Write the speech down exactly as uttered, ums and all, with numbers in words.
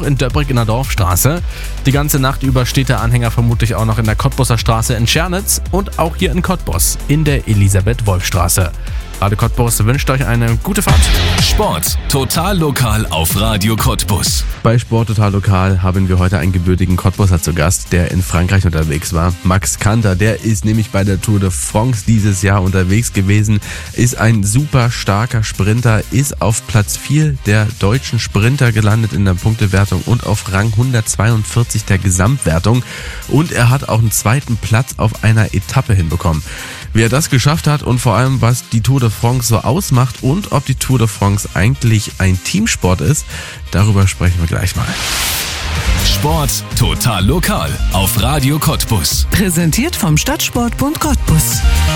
in Döbrick in der Dorfstraße. Die ganze Nacht über steht der Anhänger vermutlich auch noch in der Cottbuser Straße in Schernitz und auch hier in Cottbus in der Elisabeth-Wolf-Straße. Radio Cottbus wünscht euch eine gute Fahrt. Sport total lokal auf Radio Cottbus. Bei Sport total lokal haben wir heute einen gebürtigen Cottbuser zu Gast, der in Frankreich unterwegs war. Max Kanter, der ist nämlich bei der Tour de France dieses Jahr unterwegs gewesen, ist ein super starker Sprinter, ist auf Platz vier der deutschen Sprinter gelandet in der Punktewertung und auf Rang hundertzweiundvierzig der Gesamtwertung. Und er hat auch einen zweiten Platz auf einer Etappe hinbekommen. Wie er das geschafft hat und vor allem, was die Tour de France so ausmacht und ob die Tour de France eigentlich ein Teamsport ist, darüber sprechen wir gleich mal. Sport total lokal auf Radio Cottbus. Präsentiert vom Stadtsportbund Cottbus.